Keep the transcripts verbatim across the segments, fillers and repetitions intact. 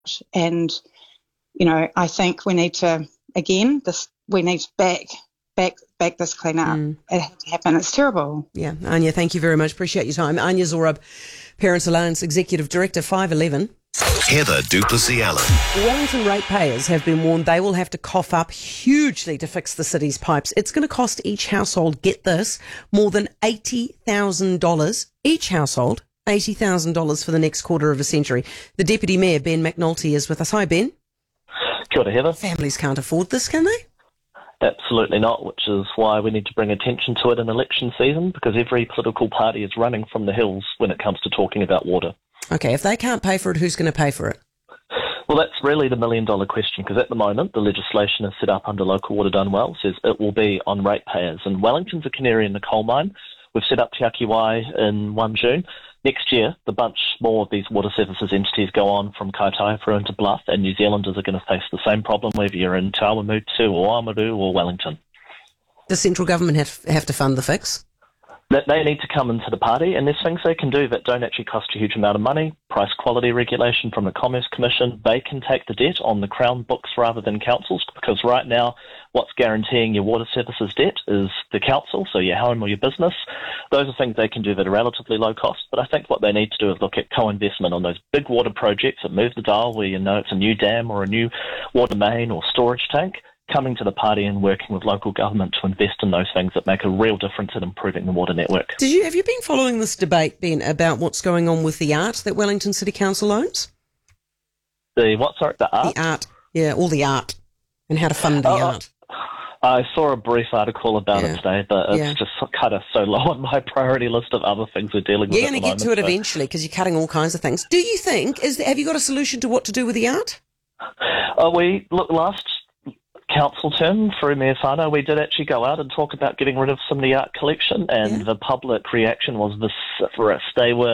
And, you know, I think we need to, again, this we need to back, back, back this clean up. Mm. It has to happen. It's terrible. Yeah, Anya, thank you very much. Appreciate your time. Anya Zorab, Parents Alliance Executive Director, five eleven. Heather du Plessis-Allen. Wellington ratepayers have been warned they will have to cough up hugely to fix the city's pipes. It's going to cost each household, get this, more than eighty thousand dollars. Each household, eighty thousand dollars for the next quarter of a century. The Deputy Mayor, Ben McNulty, is with us. Hi, Ben. Kia ora, Heather. Families can't afford this, can they? Absolutely not, which is why we need to bring attention to it in election season, because every political party is running from the hills when it comes to talking about water. Okay, if they can't pay for it, who's going to pay for it? Well, that's really the million-dollar question, because at the moment, the legislation is set up under Local Water Done Well, says it will be on ratepayers. And Wellington's a canary in the coal mine. We've set up Te Aki Wai in first June. Next year, the bunch more of these water services entities go on from Kaitaipuru into Bluff, and New Zealanders are going to face the same problem whether you're in Te Awamutu or Oamaru or Wellington. Does central government have, have to fund the fix? That they need to come into the party, and there's things they can do that don't actually cost a huge amount of money. Price quality regulation from the Commerce Commission. They can take the debt on the Crown books rather than councils, because right now what's guaranteeing your water services debt is the council, so your home or your business. Those are things they can do that are relatively low cost, but I think what they need to do is look at co-investment on those big water projects that move the dial, where you know it's a new dam or a new water main or storage tank, coming to the party and working with local government to invest in those things that make a real difference in improving the water network. Did you have you been following this debate, Ben, about what's going on with the art that Wellington City Council owns? The what, sorry? The art? The art, yeah, all the art, and how to fund the oh, art. I saw a brief article about yeah. it today, but it's yeah. just kind of so low on my priority list of other things we're dealing with. You're going to get to it so. eventually, because you're cutting all kinds of things. Do you think, is there, have you got a solution to what to do with the art? Uh, we, look, last council term through Mayor Whānau, we did actually go out and talk about getting rid of some of the art collection, and yeah. the public reaction was vociferous. They were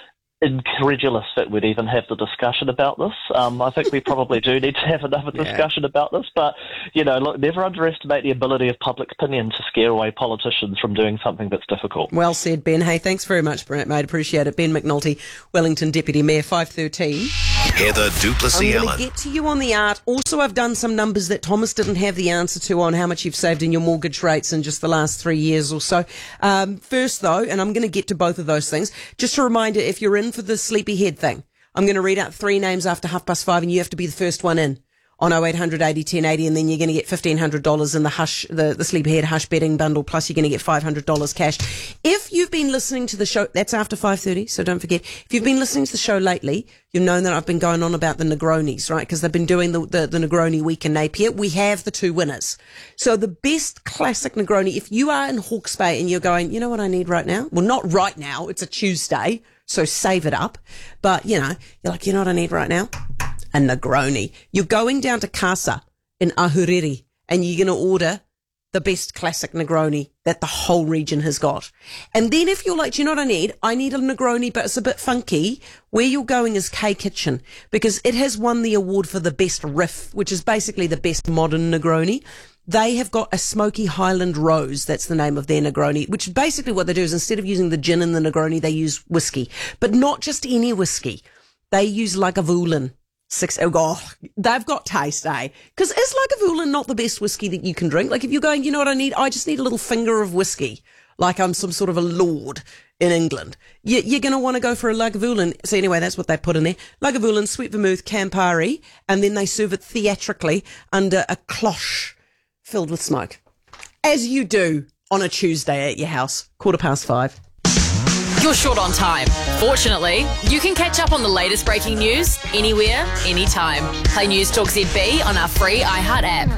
incredulous that we'd even have the discussion about this. Um, I think we probably do need to have another discussion yeah. about this, but, you know, look, never underestimate the ability of public opinion to scare away politicians from doing something that's difficult. Well said, Ben. Hey, thanks very much, mate. Appreciate it. Ben McNulty, Wellington Deputy Mayor, five thirteen. Heather du Plessis-Allen. I'm going to get to you on the art. Also, I've done some numbers that Thomas didn't have the answer to on how much you've saved in your mortgage rates in just the last three years or so. Um, first, though, and I'm going to get to both of those things, just a reminder, if you're in for the sleepyhead thing, I'm going to read out three names after half past five, and you have to be the first one in on oh eight hundred eighty ten eighty, and then you're going to get fifteen hundred dollars in the hush, the, the sleepyhead hush betting bundle, plus you're going to get five hundred dollars cash. If you've been listening to the show, that's after five thirty, so don't forget. If you've been listening to the show lately, you've known that I've been going on about the Negronis, right? Because they've been doing the, the, the Negroni week in Napier. We have the two winners. So the best classic Negroni, if you are in Hawke's Bay and you're going, you know what I need right now? Well, not right now. It's a Tuesday, so save it up. But, you know, you're like, you know what I need right now? A Negroni. You're going down to Casa in Ahuriri and you're going to order the best classic Negroni that the whole region has got. And then if you're like, do you know what I need? I need a Negroni, but it's a bit funky. Where you're going is K Kitchen, because it has won the award for the best riff, which is basically the best modern Negroni. They have got a smoky Highland Rose. That's the name of their Negroni, which basically what they do is instead of using the gin in the Negroni, they use whiskey, but not just any whiskey. They use Lagavulin. Six, oh, God, they've got taste, eh? Because is Lagavulin not the best whiskey that you can drink? Like if you're going, you know what I need? I just need a little finger of whiskey, like I'm some sort of a lord in England. You, you're going to want to go for a Lagavulin. So anyway, that's what they put in there. Lagavulin, sweet vermouth, Campari, and then they serve it theatrically under a cloche filled with smoke. As you do on a Tuesday at your house, quarter past five. You're short on time. Fortunately, you can catch up on the latest breaking news anywhere, anytime. Play News Talk Z B on our free iHeart app.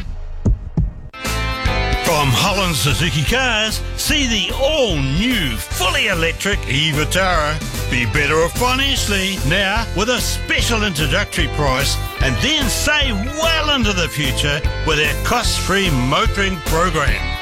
From Holland Suzuki Cars, see the all-new, fully electric e-Vitara. Be better off financially now with a special introductory price, and then save well into the future with our cost-free motoring program.